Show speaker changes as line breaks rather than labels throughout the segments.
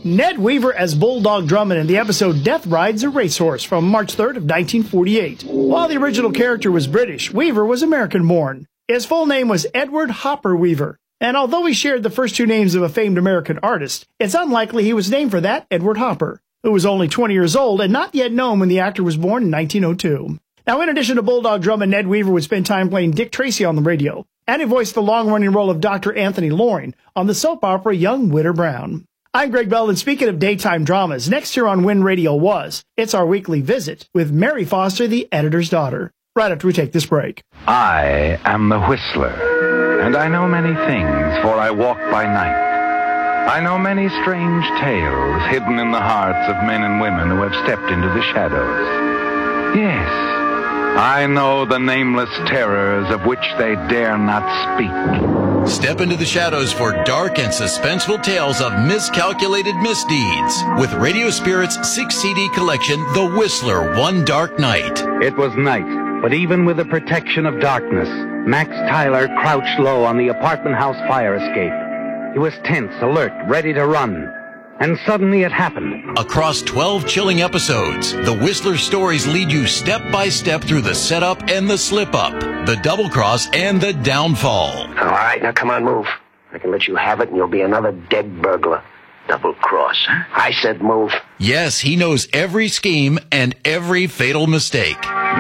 Ned Weaver as Bulldog Drummond in the episode Death Rides a Racehorse from March 3rd of 1948. While the original character was British, Weaver was American-born. His full name was Edward Hopper Weaver, and although he shared the first two names of a famed American artist, it's unlikely he was named for that Edward Hopper, who was only 20 years old and not yet known when the actor was born in 1902. Now, in addition to Bulldog Drummond, Ned Weaver would spend time playing Dick Tracy on the radio, and he voiced the long-running role of Dr. Anthony Loring on the soap opera Young Widder Brown. I'm Greg Bell, and speaking of daytime dramas, next here on When Radio Was, it's our weekly visit with Mary Foster, the editor's daughter, right after we take this break.
I am the Whistler, and I know many things, for I walk by night. I know many strange tales hidden in the hearts of men and women who have stepped into the shadows. Yes, I know the nameless terrors of which they dare not speak.
Step into the shadows for dark and suspenseful tales of miscalculated misdeeds with Radio Spirit's 6-CD collection, The Whistler, One Dark Night.
It was night, but even with the protection of darkness, Max Tyler crouched low on the apartment house fire escape. He was tense, alert, ready to run. And suddenly it happened.
Across 12 chilling episodes, the Whistler stories lead you step by step through the setup and the slip-up, the double-cross and the downfall.
All right, now come on, move. I can let you have it and you'll be another dead burglar. Double-cross, huh? I said move.
Yes, he knows every scheme and every fatal mistake.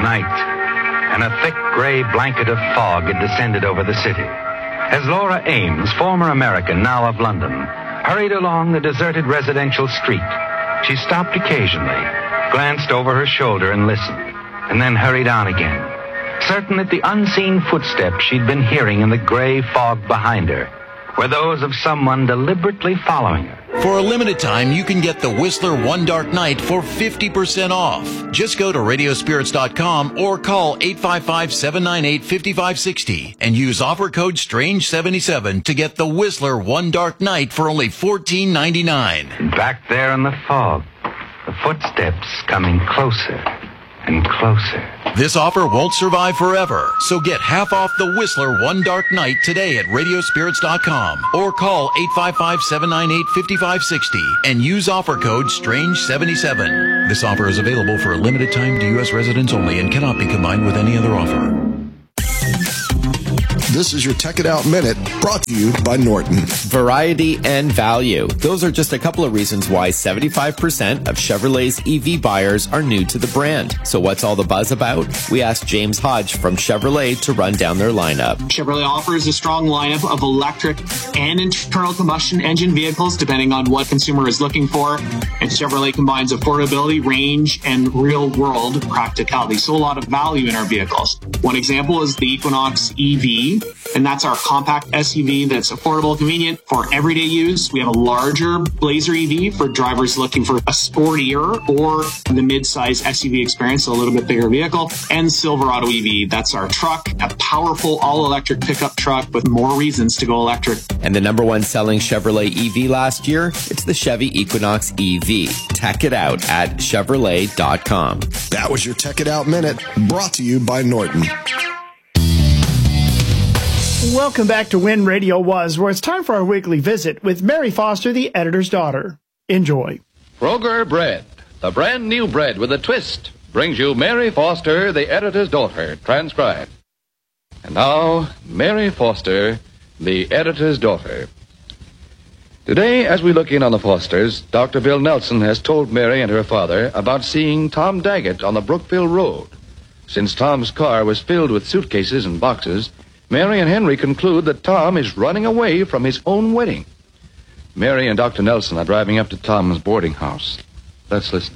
Night, and a thick gray blanket of fog had descended over the city. As Laura Ames, former American, now of London, hurried along the deserted residential street, she stopped occasionally, glanced over her shoulder and listened, and then hurried on again, certain that the unseen footsteps she'd been hearing in the gray fog behind her were those of someone deliberately following her.
For a limited time, you can get the Whistler One Dark Night for 50% off. Just go to radiospirits.com or call 855-798-5560 and use offer code STRANGE77 to get the Whistler One Dark Night for only $14.99.
And back there in the fog, the footsteps coming closer and closer.
This offer won't survive forever, so get half off the Whistler One Dark Night today at radiospirits.com or call 855-798-5560 and use offer code STRANGE77. This offer is available for a limited time to U.S. residents only and cannot be combined with any other offer.
This is your Tech It Out Minute, brought to you by Norton.
Variety and value. Those are just a couple of reasons why 75% of Chevrolet's EV buyers are new to the brand. So what's all the buzz about? We asked James Hodge from Chevrolet to run down their lineup.
Chevrolet offers a strong lineup of electric and internal combustion engine vehicles, depending on what consumer is looking for. And Chevrolet combines affordability, range, and real-world practicality. So a lot of value in our vehicles. One example is the Equinox EV. And that's our compact SUV that's affordable, convenient for everyday use. We have a larger Blazer EV for drivers looking for a sportier or the mid-size SUV experience, so a little bit bigger vehicle. And Silverado EV, that's our truck, a powerful all-electric pickup truck with more reasons to go electric.
And the number one selling Chevrolet EV last year, it's the Chevy Equinox EV. Tech it out at Chevrolet.com.
That was your Tech It Out Minute, brought to you by Norton.
Welcome back to When Radio Was, where it's time for our weekly visit with Mary Foster, the editor's daughter. Enjoy.
Kroger Bread, the brand new bread with a twist, brings you Mary Foster, the editor's daughter, transcribed. And now, Mary Foster, the editor's daughter. Today, as we look in on the Fosters, Dr. Bill Nelson has told Mary and her father about seeing Tom Daggett on the Brookville Road. Since Tom's car was filled with suitcases and boxes, Mary and Henry conclude that Tom is running away from his own wedding. Mary and Dr. Nelson are driving up to Tom's boarding house. Let's listen.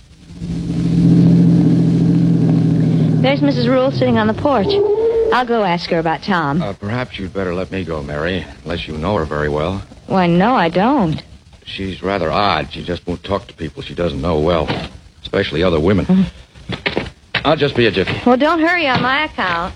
There's Mrs. Rule sitting on the porch. I'll go ask her about Tom.
Perhaps you'd better let me go, Mary, unless you know her very well.
Why, no, I don't.
She's rather odd. She just won't talk to people she doesn't know well, especially other women. I'll just be a jiffy.
Well, don't hurry on my account.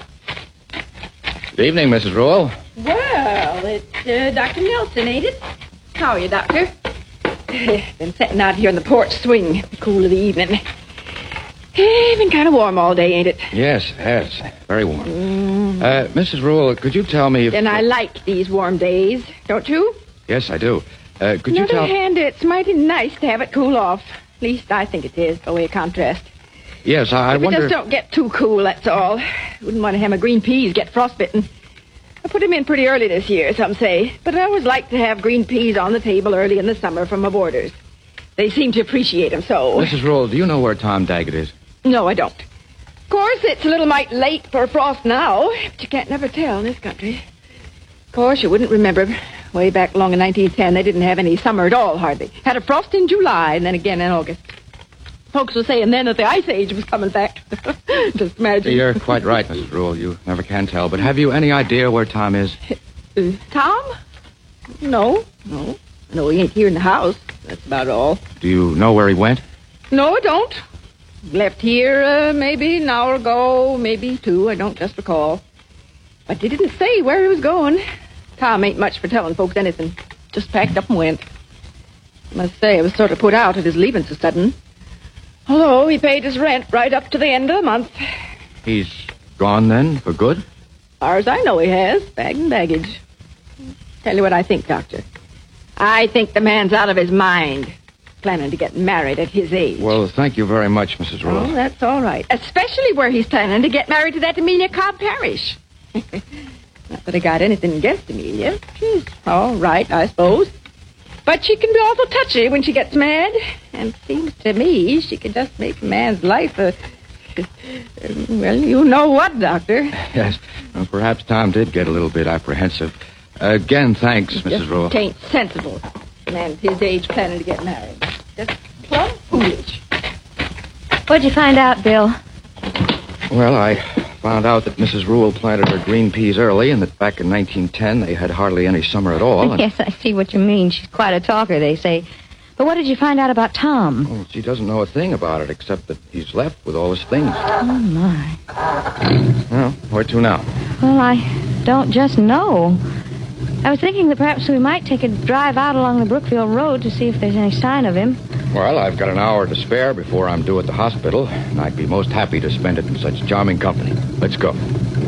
Good evening, Mrs. Rule.
Well, it's Dr. Nelson, ain't it? How are you, Doctor? Been sitting out here in the porch swing in the cool of the evening. Been kind of warm all day, ain't it?
Yes, it has. Very warm. Mrs. Rule, could you tell me if...
And I like these warm days, don't you?
Yes, I do. Could
On
you
the
tell...
other hand, it's mighty nice to have it cool off. At least I think it is, by way of contrast.
Yes, I
If
wonder...
it just don't get too cool, that's all. Wouldn't want to have my green peas get frostbitten. I put them in pretty early this year, some say. But I always like to have green peas on the table early in the summer from my boarders. They seem to appreciate them so.
Mrs. Rule, do you know where Tom Daggett is?
No, I don't. Of course, it's a little mite late for frost now, but you can't never tell in this country. Of course, you wouldn't remember. Way back along in 1910, they didn't have any summer at all, hardly. Had a frost in July, and then again in August. Folks were saying then that the Ice Age was coming back. Just imagine.
You're quite right, Mrs. Rule. You never can tell. But have you any idea where Tom is?
Tom? No. I know he ain't here in the house. That's about all.
Do you know where he went?
No, I don't. Left here maybe an hour ago, maybe 2. I don't just recall. But he didn't say where he was going. Tom ain't much for telling folks anything. Just packed up and went. Must say, I was sort of put out at his leaving so sudden. Although he paid his rent right up to the end of the month.
He's gone then, for good?
As far as I know, he has. Bag and baggage. Tell you what I think, Doctor. I think the man's out of his mind. Planning to get married at his age.
Well, thank you very much, Mrs. Rule.
Oh, that's all right. Especially where he's planning to get married to that Amelia Cobb Parrish. Not that I got anything against Amelia. She's all right, I suppose. But she can be awful touchy when she gets mad. And it seems to me she can just make a man's life well, you know what, Doctor.
Yes. Well, perhaps Tom did get a little bit apprehensive. Again, thanks, Mrs. Rule.
It ain't sensible. A man at his age planning to get married. Just plumb foolish.
What'd you find out, Bill?
Well, I found out that Mrs. Rule planted her green peas early and that back in 1910 they had hardly any summer at all. And...
Yes, I see what you mean. She's quite a talker, they say. But what did you find out about Tom?
Oh, she doesn't know a thing about it except that he's left with all his things.
Oh, my.
Well, where to now?
Well, I don't just know. I was thinking that perhaps we might take a drive out along the Brookville Road to see if there's any sign of him.
Well, I've got an hour to spare before I'm due at the hospital, and I'd be most happy to spend it in such charming company. Let's go.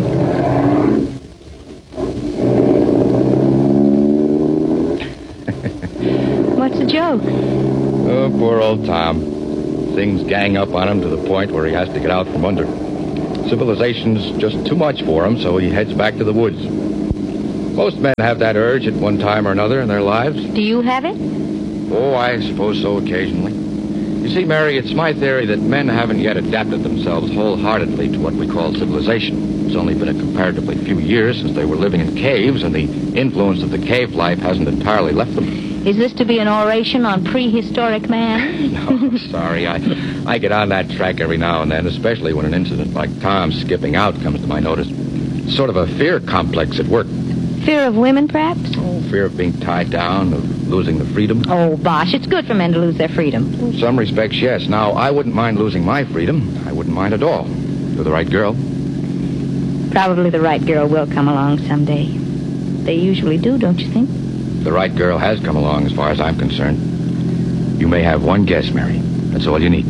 What's the joke?
Oh, poor old Tom. Things gang up on him to the point where he has to get out from under. Civilization's just too much for him, so he heads back to the woods. Most men have that urge at one time or another in their lives.
Do you have it?
Oh, I suppose so occasionally. You see, Mary, it's my theory that men haven't yet adapted themselves wholeheartedly to what we call civilization. It's only been a comparatively few years since they were living in caves, and the influence of the cave life hasn't entirely left them.
Is this to be an oration on prehistoric man?
No, sorry. I get on that track every now and then, especially when an incident like Tom's skipping out comes to my notice. It's sort of a fear complex at work.
Fear of women, perhaps?
Oh, fear of being tied down, of losing the freedom.
Oh, bosh, it's good for men to lose their freedom.
In some respects, yes. Now, I wouldn't mind losing my freedom. I wouldn't mind at all. For the right girl.
Probably the right girl will come along someday. They usually do, don't you think?
The right girl has come along, as far as I'm concerned. You may have one guess, Mary. That's all you need.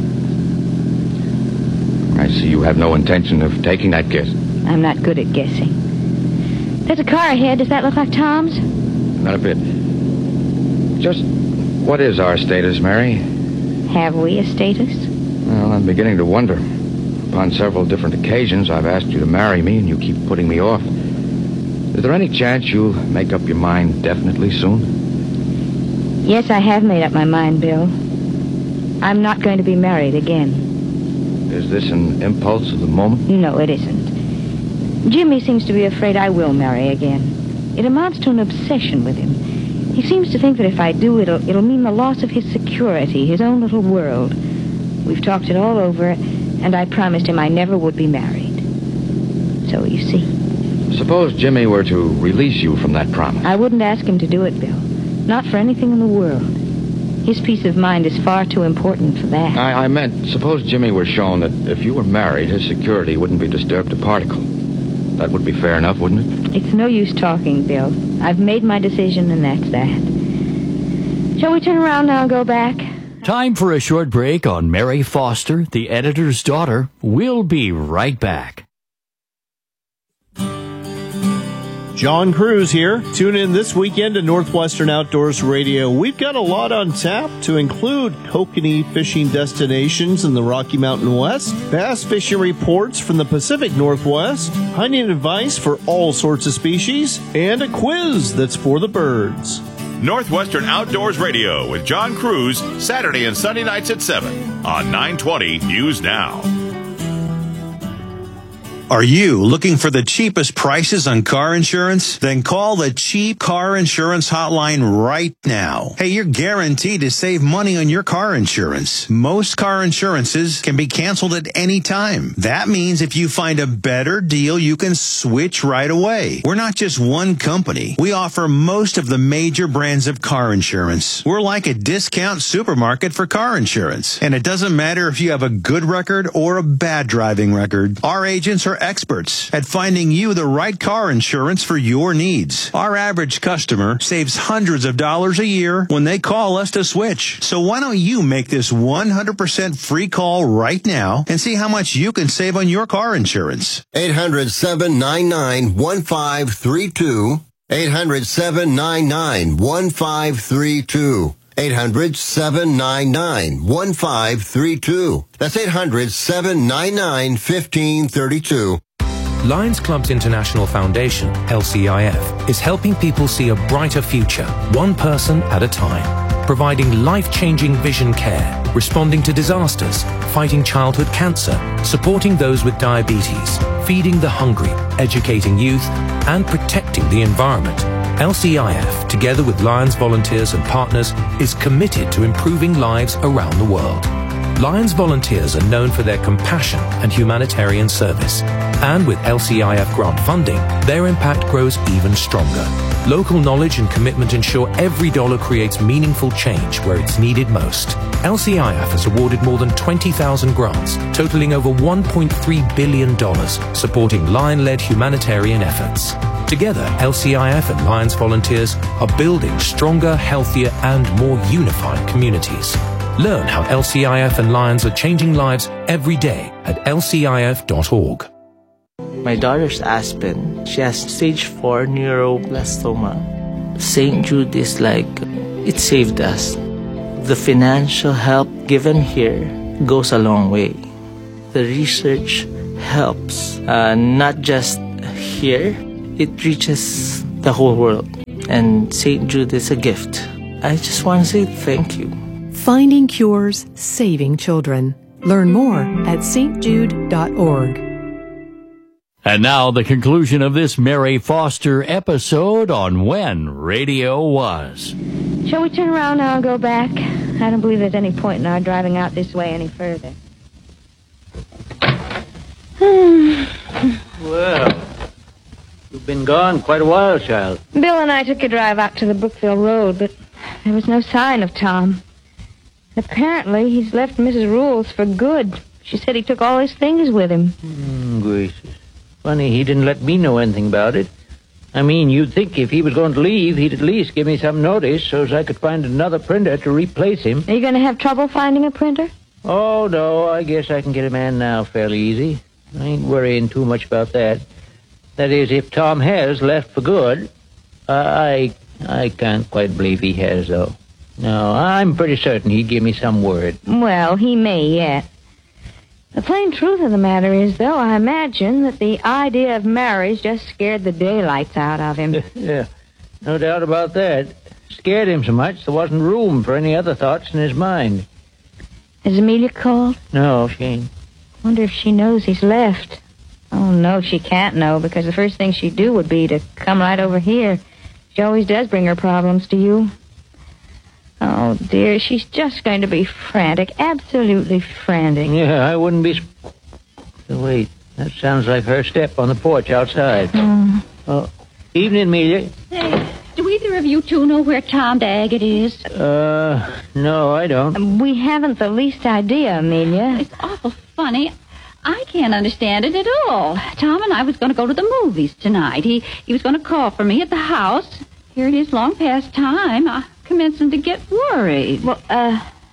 I see you have no intention of taking that guess.
I'm not good at guessing. There's a car ahead. Does that look like Tom's?
Not a bit. Just what is our status, Mary?
Have we a status?
Well, I'm beginning to wonder. Upon several different occasions, I've asked you to marry me, and you keep putting me off. Is there any chance you'll make up your mind definitely soon?
Yes, I have made up my mind, Bill. I'm not going to be married again.
Is this an impulse of the moment?
No, it isn't. Jimmy seems to be afraid I will marry again. It amounts to an obsession with him. He seems to think that if I do, it'll mean the loss of his security, his own little world. We've talked it all over, and I promised him I never would be married. So, you see.
Suppose Jimmy were to release you from that promise.
I wouldn't ask him to do it, Bill. Not for anything in the world. His peace of mind is far too important for that.
I meant, suppose Jimmy were shown that if you were married, his security wouldn't be disturbed a particle. That would be fair enough, wouldn't it?
It's no use talking, Bill. I've made my decision, and that's that. Shall we turn around now and go back?
Time for a short break on Mary Foster, the editor's daughter. We'll be right back.
John Cruz here. Tune in this weekend to Northwestern Outdoors Radio. We've got a lot on tap to include kokanee fishing destinations in the Rocky Mountain West, bass fishing reports from the Pacific Northwest, hunting advice for all sorts of species, and a quiz that's for the birds.
Northwestern Outdoors Radio with John Cruz, Saturday and Sunday nights at 7 on 920 News Now.
Are you looking for the cheapest prices on car insurance? Then call the Cheap Car Insurance Hotline right now. Hey, you're guaranteed to save money on your car insurance. Most car insurances can be canceled at any time. That means if you find a better deal, you can switch right away. We're not just one company. We offer most of the major brands of car insurance. We're like a discount supermarket for car insurance. And it doesn't matter if you have a good record or a bad driving record. Our agents are experts at finding you the right car insurance for your needs. Our average customer saves hundreds of dollars a year when they call us to switch. So why don't you make this 100% free call right now and see how much you can save on your car insurance?
800-799-1532. 800-799-1532. 800-799-1532. That's 800-799-1532.
Lions Clubs International Foundation, LCIF, is helping people see a brighter future, one person at a time. Providing life-changing vision care, responding to disasters, fighting childhood cancer, supporting those with diabetes, feeding the hungry, educating youth, and protecting the environment. LCIF, together with Lions volunteers and partners, is committed to improving lives around the world. Lions volunteers are known for their compassion and humanitarian service. And with LCIF grant funding, their impact grows even stronger. Local knowledge and commitment ensure every dollar creates meaningful change where it's needed most. LCIF has awarded more than 20,000 grants, totaling over $1.3 billion, supporting Lion-led humanitarian efforts. Together, LCIF and Lions volunteers are building stronger, healthier, and more unified communities. Learn how LCIF and Lions are changing lives every day at lcif.org.
My daughter's Aspen. She has stage 4 neuroblastoma. St. Jude is like, it saved us. The financial help given here goes a long way. The research helps, not just here, it reaches the whole world. And St. Jude is a gift. I just want to say thank you.
Finding cures, saving children. Learn more at stjude.org.
And now the conclusion of this Mary Foster episode on When Radio Was.
Shall we turn around now and go back? I don't believe there's any point in our driving out this way any further.
Well, you've been gone quite a while, child.
Bill and I took a drive out to the Brookville Road, but there was no sign of Tom. Apparently, he's left Mrs. Rules for good. She said he took all his things with him.
Gracious. Funny he didn't let me know anything about it. I mean, you'd think if he was going to leave, he'd at least give me some notice so as I could find another printer to replace him.
Are you going to have trouble finding a printer?
Oh, no, I guess I can get a man now fairly easy. I ain't worrying too much about that. That is, if Tom has left for good. I can't quite believe he has, though. No, I'm pretty certain he'd give me some word.
Well, he may yet. The plain truth of the matter is, though, I imagine that the idea of marriage just scared the daylights out of him.
Yeah, no doubt about that. Scared him so much there wasn't room for any other thoughts in his mind.
Has Amelia called?
No, she ain't.
Wonder if she knows he's left. Oh, no, she can't know, because the first thing she'd do would be to come right over here. She always does bring her problems to you. Oh, dear, she's just going to be frantic, absolutely frantic.
Yeah, I wouldn't be... Wait, that sounds like her step on the porch outside. Oh, evening, Amelia.
Hey, do either of you two know where Tom Daggett is?
No, I don't.
We haven't the least idea, Amelia.
It's awful funny. I can't understand it at all. Tom and I was going to go to the movies tonight. He was going to call for me at the house. Here it is long past time. I'm commencing to get worried.
Well,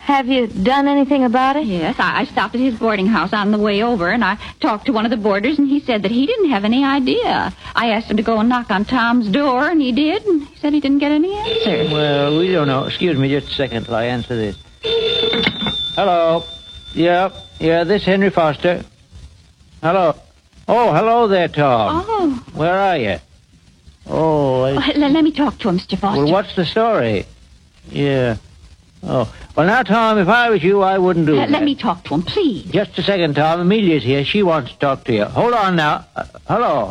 Have you done anything about it?
Yes, I stopped at his boarding house on the way over, and I talked to one of the boarders, and he said that he didn't have any idea. I asked him to go and knock on Tom's door, and he did, and he said he didn't get any answer.
Well, we don't know. Excuse me just a second till I answer this. Hello. Yeah, this is Henry Foster. Hello. Oh, hello there, Tom.
Oh.
Where are you? Oh,
let me talk to him, Mr. Foster.
Well, what's the story? Yeah. Oh. Well, now, Tom, if I was you, I wouldn't do that.
Let me talk to him, please.
Just a second, Tom. Amelia's here. She wants to talk to you. Hold on now. Hello.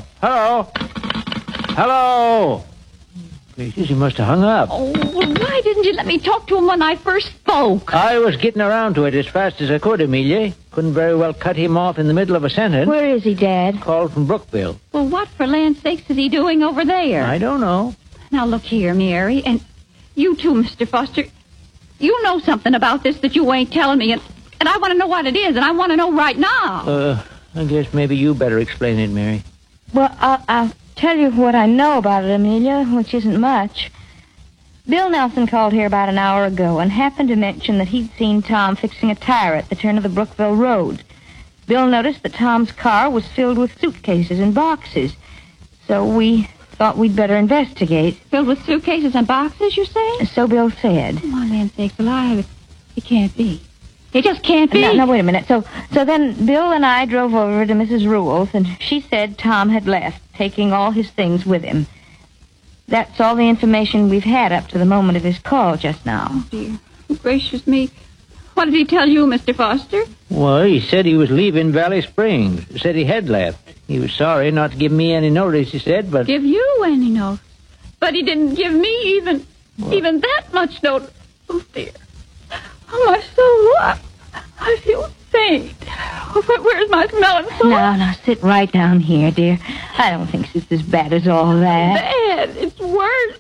Gracious, he must have hung up.
Oh, well, why didn't you let me talk to him when I first spoke?
I was getting around to it as fast as I could, Amelia. Couldn't very well cut him off in the middle of a sentence.
Where is he, Dad?
Called from Brookville.
Well, what for land's sakes is he doing over there?
I don't know.
Now, look here, Mary, and you too, Mr. Foster. You know something about this that you ain't telling me, and I want to know what it is, and I want to know right now.
I guess maybe you better explain it, Mary.
Well, I'll tell you what I know about it, Amelia, which isn't much. Bill Nelson called here about an hour ago and happened to mention that he'd seen Tom fixing a tire at the turn of the Brookville Road. Bill noticed that Tom's car was filled with suitcases and boxes, so we thought we'd better investigate.
Filled with suitcases and boxes, you say?
So Bill said.
Oh, my land's sakes alive. It can't be. It just can't be.
No, wait a minute. So then Bill and I drove over to Mrs. Rule's, and she said Tom had left, taking all his things with him. That's all the information we've had up to the moment of his call just now.
Oh, dear. Gracious me. What did he tell you, Mr. Foster?
Well, he said he was leaving Valley Springs. He said he had left. He was sorry not to give me any notice, he said, but...
Give you any notice? But he didn't give me even that much notice. Oh, dear. Oh, my soul, I feel faint. Where's my smelling salts?
Now, sit right down here, dear. I don't think it's as bad as all that.
Bad? It's worse.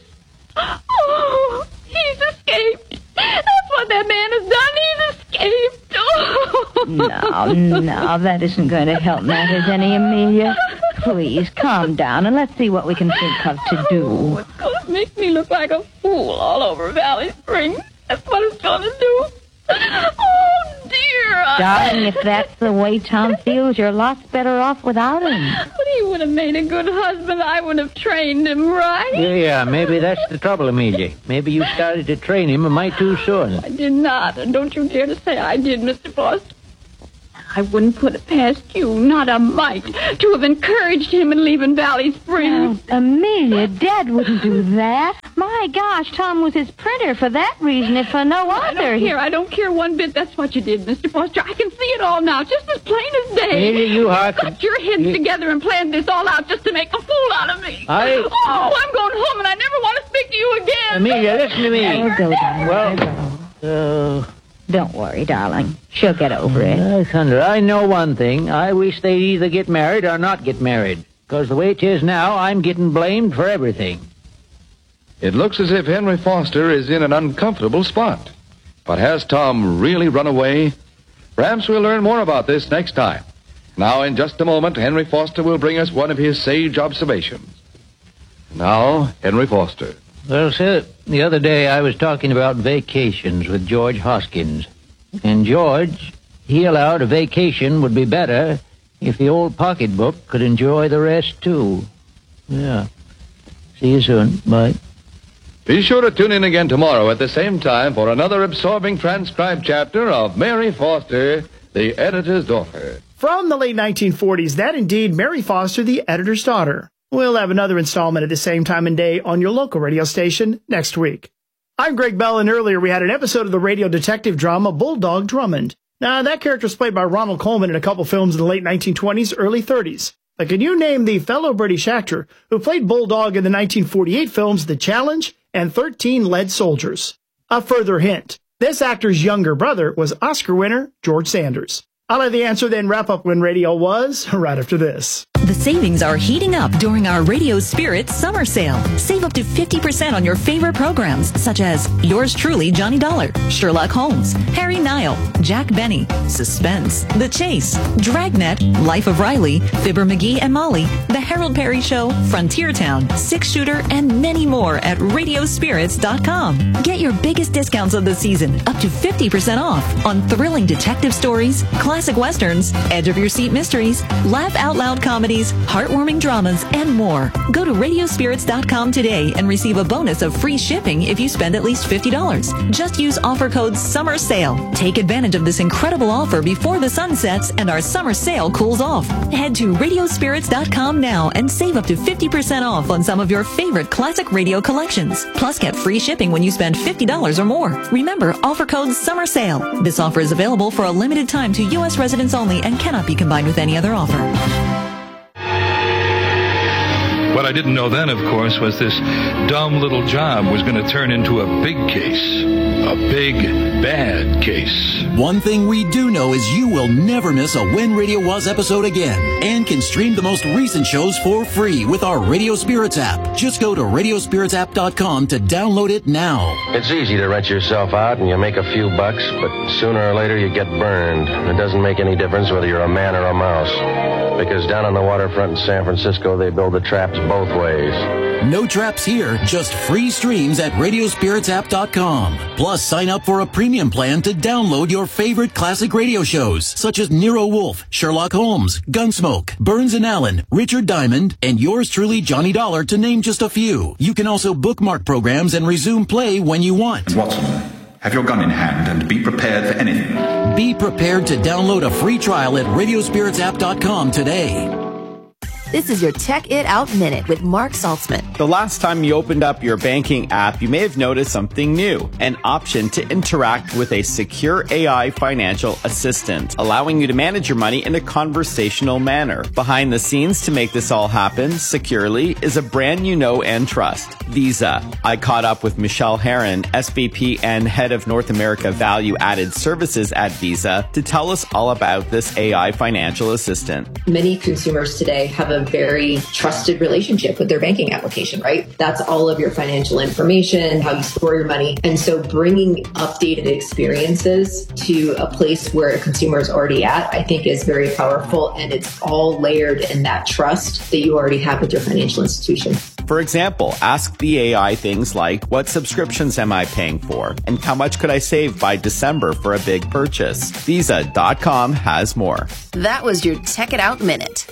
Oh, he's escaped. That's what that man has done. He's escaped. Oh.
No, that isn't going to help matters any, Amelia. Please, calm down and let's see what we can think of to do.
Oh, it's going to make me look like a fool all over Valley Springs. That's what it's going to do. Oh, dear.
Darling, if that's the way Tom feels, you're lots better off without him.
But he would have made a good husband. I would have trained him right.
Yeah, maybe that's the trouble, Amelia. Maybe you started to train him a mite too soon.
I did not, and don't you dare to say I did, Mr. Foster. I wouldn't put it past you, not a mite, to have encouraged him in leaving Valley Springs.
Oh, Amelia, Dad wouldn't do that. My gosh, Tom was his printer for that reason, if for no other.
I don't care one bit. That's what you did, Mr. Foster. I can see it all now, just as plain as day.
Amelia, you
got your heads together and planned this all out just to make a fool out of me. I'm going home, and I never want to speak to you again.
Amelia, listen to me.
I'll go, darling.
Well,
don't worry, darling. She'll get over it.
Thunder, I know one thing. I wish they'd either get married or not get married. Because the way it is now, I'm getting blamed for everything.
It looks as if Henry Foster is in an uncomfortable spot. But has Tom really run away? Perhaps we'll learn more about this next time. Now, in just a moment, Henry Foster will bring us one of his sage observations. Now, Henry Foster.
Well, sir, the other day I was talking about vacations with George Hoskins. And George, he allowed a vacation would be better if the old pocketbook could enjoy the rest, too. Yeah. See you soon. Bye.
Be sure to tune in again tomorrow at the same time for another absorbing transcribed chapter of Mary Foster, the Editor's Daughter.
From the late 1940s, that indeed Mary Foster, the Editor's Daughter. We'll have another installment at the same time and day on your local radio station next week. I'm Greg Bell, and earlier we had an episode of the radio detective drama Bulldog Drummond. Now, that character was played by Ronald Colman in a couple films in the late 1920s, early 30s. But can you name the fellow British actor who played Bulldog in the 1948 films The Challenge and 13 Lead Soldiers? A further hint, this actor's younger brother was Oscar winner George Sanders. I'll have the answer then wrap up when radio was right after this.
The savings are heating up during our Radio Spirit Summer Sale. Save up to 50% on your favorite programs, such as Yours Truly, Johnny Dollar, Sherlock Holmes, Harry Nile, Jack Benny, Suspense, The Chase, Dragnet, Life of Riley, Fibber McGee and Molly, The Harold Perry Show, Frontier Town, Six Shooter, and many more at radiospirits.com. Get your biggest discounts of the season, up to 50% off on thrilling detective stories, classic westerns, edge of your seat mysteries, laugh out loud comedies, heartwarming dramas, and more. Go to radiospirits.com today and receive a bonus of free shipping if you spend at least $50. Just use offer code Summer Sale. Take advantage of this incredible offer before the sun sets and our summer sale cools off. Head to radiospirits.com now and save up to 50% off on some of your favorite classic radio collections. Plus, get free shipping when you spend $50 or more. Remember, offer code Summer Sale. This offer is available for a limited time to U.S. residents only and cannot be combined with any other offer.
What I didn't know then, of course, was this dumb little job was going to turn into a big case. A big, bad case.
One thing we do know is you will never miss a When Radio Was episode again, and can stream the most recent shows for free with our Radio Spirits app. Just go to radiospiritsapp.com to download it now.
It's easy to rent yourself out and you make a few bucks, but sooner or later you get burned. It doesn't make any difference whether you're a man or a mouse, because down on the waterfront in San Francisco they build the traps both ways.
No traps here, just free streams at radiospiritsapp.com. Plus, sign up for a premium plan to download your favorite classic radio shows, such as Nero Wolfe, Sherlock Holmes, Gunsmoke, Burns and Allen, Richard Diamond, and Yours Truly, Johnny Dollar, to name just a few. You can also bookmark programs and resume play when you want.
Watson, have your gun in hand and be prepared for anything.
Be prepared to download a free trial at radiospiritsapp.com today.
This is your Check It Out Minute with Mark Saltzman.
The last time you opened up your banking app, you may have noticed something new, an option to interact with a secure AI financial assistant, allowing you to manage your money in a conversational manner. Behind the scenes to make this all happen securely is a brand you know and trust, Visa. I caught up with Michelle Herron, SVP and Head of North America Value Added Services at Visa, to tell us all about this AI financial assistant.
Many consumers today have a very trusted relationship with their banking application, right? That's all of your financial information, how you store your money. And so bringing updated experiences to a place where a consumer is already at, I think is very powerful. And it's all layered in that trust that you already have with your financial institution.
For example, ask the AI things like, what subscriptions am I paying for? And how much could I save by December for a big purchase? Visa.com has more.
That was your Check It Out Minute.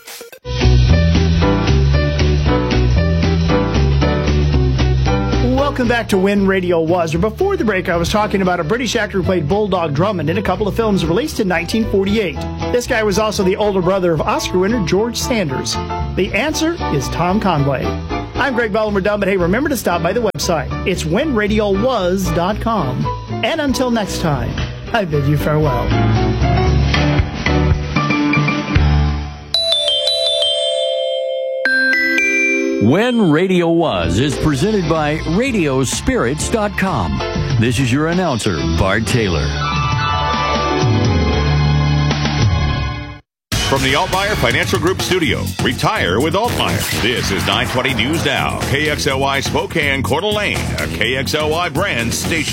Welcome back to When Radio Was. Before the break, I was talking about a British actor who played Bulldog Drummond in a couple of films released in 1948. This guy was also the older brother of Oscar winner George Sanders. The answer is Tom Conway. I'm Greg Bellin. We're done, but hey, remember to stop by the website. It's whenradiowas.com. And until next time, I bid you farewell.
When Radio Was is presented by Radiospirits.com. This is your announcer, Bart Taylor.
From the Altmaier Financial Group studio, retire with Altmaier. This is 920 News Now, KXLY Spokane, Coeur d'Alene, a KXLY brand station.